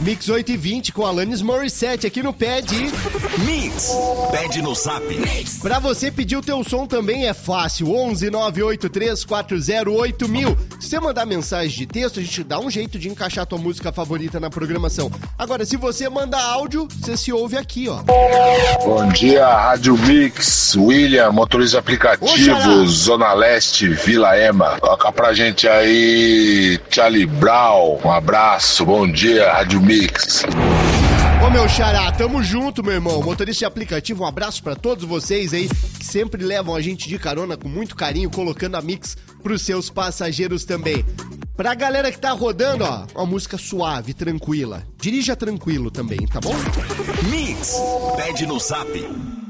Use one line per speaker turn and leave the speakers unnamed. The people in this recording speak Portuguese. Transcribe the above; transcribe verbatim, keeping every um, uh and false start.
Mix oito e vinte com Alanis Morissette aqui no Pad.
Mix, pede no Zap.
Pra você pedir o teu som também é fácil, onze nove oito três quatro zero oito mil. Se você mandar mensagem de texto, a gente dá um jeito de encaixar tua música favorita na programação. Agora, se você mandar áudio, você se ouve aqui, ó.
Bom dia, Rádio Mix, William, motorista aplicativo, Zona Leste, Vila Ema. Toca pra gente aí, Charlie Brown. Um abraço, bom dia, Rádio Mix.
Ô meu xará, tamo junto, meu irmão. Motorista de aplicativo, um abraço pra todos vocês aí que sempre levam a gente de carona com muito carinho, colocando a Mix pros seus passageiros também. Pra galera que tá rodando, ó, uma música suave, tranquila. Dirija tranquilo também, tá bom?
Mix, pede no Zap.